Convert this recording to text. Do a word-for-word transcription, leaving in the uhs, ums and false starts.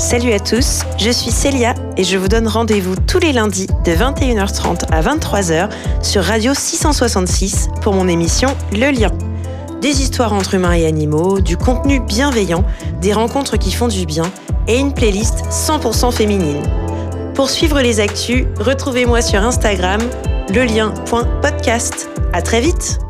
Salut à tous, je suis Célia et je vous donne rendez-vous tous les lundis de vingt et une heures trente à vingt-trois heures sur Radio six cent soixante-six pour mon émission Le Lien. Des histoires entre humains et animaux, du contenu bienveillant, des rencontres qui font du bien et une playlist cent pour cent féminine. Pour suivre les actus, retrouvez-moi sur Instagram, lelien point podcast. À très vite!